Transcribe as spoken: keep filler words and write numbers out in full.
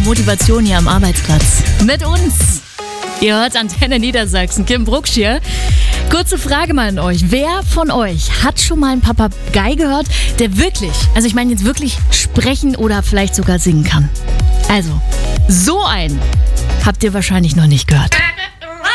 Motivation hier am Arbeitsplatz. Mit uns. Ihr hört Antenne Niedersachsen. Kim Brucksch hier. Kurze Frage mal an euch. Wer von euch hat schon mal einen Papagei gehört, der wirklich, also ich meine jetzt wirklich sprechen oder vielleicht sogar singen kann? Also, so einen habt ihr wahrscheinlich noch nicht gehört.